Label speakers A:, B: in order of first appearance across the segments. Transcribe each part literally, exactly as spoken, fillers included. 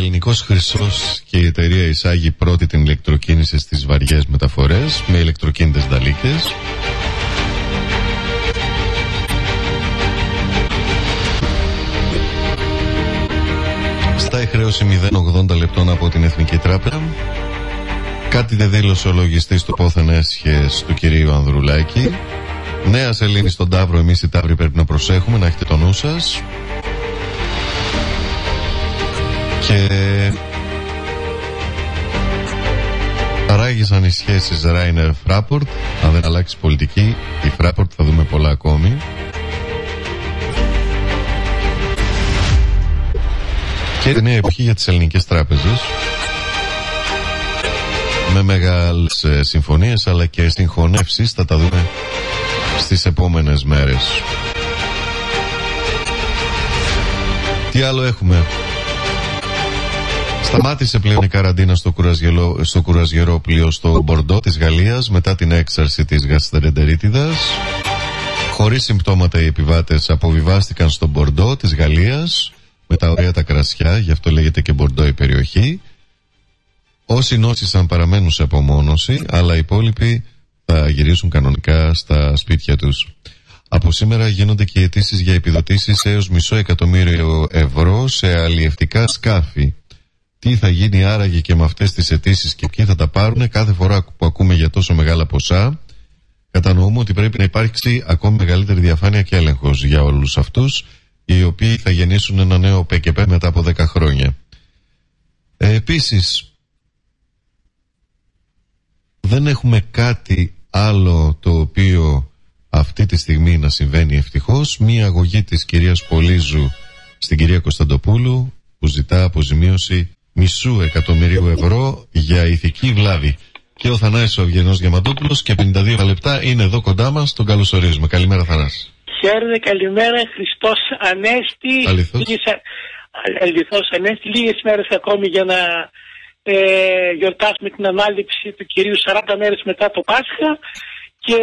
A: Ελληνικός Χρυσός και η εταιρεία εισάγει πρώτη την ηλεκτροκίνηση στις βαριές μεταφορές με ηλεκτροκίνητες νταλίκες. Στα η χρέωση μηδέν κόμμα ογδόντα λεπτών από την Εθνική Τράπεζα. Κάτι δεν δήλωσε ο λογιστής του πόθεν έσχες του κυρίου Ανδρουλάκη. Νέα σελήνη στον Ταύρο, εμείς οι Ταύροι πρέπει να προσέχουμε, να έχετε το νου σας. Και παράγησαν οι σχέσεις Ράινερ-Φράπορτ. Αν δεν αλλάξει πολιτική η Φράπορτ θα δούμε πολλά ακόμη. Και είναι νέα εποχή για τις ελληνικές τράπεζες, με μεγάλες ε, συμφωνίες αλλά και συγχωνεύσεις. Θα τα δούμε στις επόμενες μέρες. Τι άλλο έχουμε? Σταμάτησε πλέον η καραντίνα στο, στο κουραζιερόπλιο στο Μπορντό της Γαλλίας μετά την έξαρση της γαστρεντερίτιδας. Χωρίς συμπτώματα οι επιβάτες αποβιβάστηκαν στο Μπορντό της Γαλλίας με τα ωραία τα κρασιά, γι' αυτό λέγεται και Μπορντό η περιοχή. Όσοι νόσησαν παραμένουν σε απομόνωση, αλλά οι υπόλοιποι θα γυρίσουν κανονικά στα σπίτια τους. Από σήμερα γίνονται και αιτήσεις για επιδοτήσεις έως μισό εκατομμύριο ευρώ σε αλλιευτικά σκάφη. Τι θα γίνει άραγε και με αυτές τις αιτήσεις και ποιοι θα τα πάρουν? Κάθε φορά που ακούμε για τόσο μεγάλα ποσά, κατανοούμε ότι πρέπει να υπάρξει ακόμη μεγαλύτερη διαφάνεια και έλεγχος για όλους αυτούς, οι οποίοι θα γεννήσουν ένα νέο ΠΚΠ μετά από δέκα χρόνια. Ε, επίσης, δεν έχουμε κάτι άλλο το οποίο αυτή τη στιγμή να συμβαίνει ευτυχώς. Μία αγωγή της κυρίας Πολύζου στην κυρία Κωνσταντοπούλου που ζητά αποζημίωση μισού εκατομμυρίου ευρώ για ηθική βλάβη. Και ο Θανάσης ο Αυγενός Διαμαντόπουλος και πενήντα δύο λεπτά είναι εδώ κοντά μας, τον καλωσορίζουμε. Καλημέρα Θανάση.
B: Χαίρετε, καλημέρα, Χριστός Ανέστη.
A: Αληθώς.
B: Αληθώς Ανέστη, λίγες μέρες ακόμη για να ε, γιορτάσουμε την ανάληψη του Κυρίου σαράντα μέρες μετά το Πάσχα και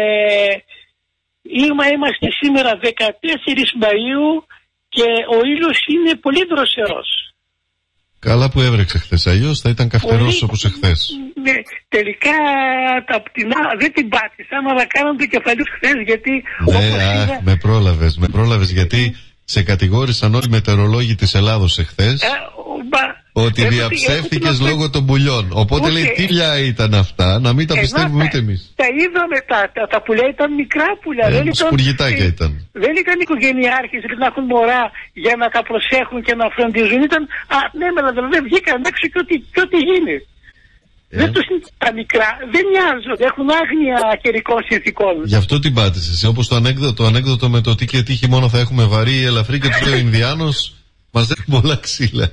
B: είμαστε σήμερα δεκατέσσερις Μαΐου και ο ήλιος είναι πολύ δροσερός.
A: Καλά που έβρεξε χθες, αλλιώς θα ήταν καυτερός όπως εχθές.
B: Ναι, τελικά τα πτηνά δεν την πάτησα, αλλά κάναν το κεφαλούς χθες γιατί...
A: Ναι, αχ, είδα... με πρόλαβες, με πρόλαβες γιατί σε κατηγόρησαν όλοι οι μετεωρολόγοι της Ελλάδος εχθές ε, ότι ε, διαψεύτηκες ε, λόγω των πουλιών. Οπότε ούτε... λέει τι λιά ήταν αυτά, να μην τα ε, πιστεύουμε ούτε εμείς.
B: Τα είδαμε, τα, τα, τα πουλιά ήταν μικρά πουλιά.
A: Ε,
B: δεν ήταν,
A: σκουργιτάκια ήταν.
B: Δεν ήταν οικογενειάρχες που να έχουν μωρά για να τα προσέχουν και να φροντίζουν. Ήταν, α, ναι, με δεν βγήκαν έξω και ό,τι, και ό,τι γίνει. Ε. Δεν τους, τα μικρά δεν νοιάζονται, έχουν άγνοια καιρικών συνθηκών.
A: Γι' αυτό την πάτησες. Όπως το ανέκδοτο, το ανέκδοτο με το τι και τι χειμώνα θα έχουμε βαρύ ή ελαφρύ και του λέει ο Ινδιάνος, μας δέχουμε πολλά ξύλα.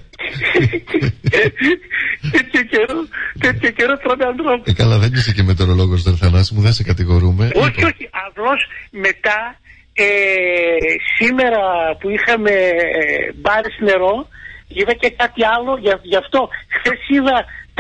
B: τέτοιο καιρό, τέτοιο καιρό τρώμε ανθρώπους.
A: Ε, καλά, δεν είσαι και μετεωρολόγος, δεν Θανάση μου, δεν σε κατηγορούμε.
B: Όχι, όχι, απλώς μετά, ε, σήμερα που είχαμε ε, μπάρες νερό, είδα και κάτι άλλο, γι' αυτό χθες είδα